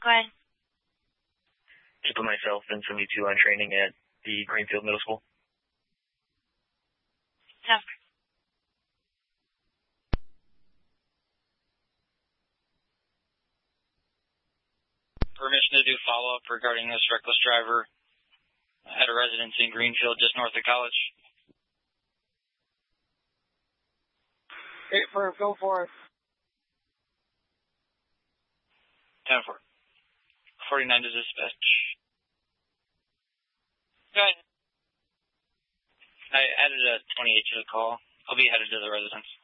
Go ahead. To put myself in some E2 line training at the Greenfield Middle School. 10-4. Permission to do follow-up regarding this reckless driver at a residence in Greenfield, just north of College. 8-4, go for it. 10-4. 49 to dispatch. Go ahead. I added a 28 to the call. I'll be headed to the residence.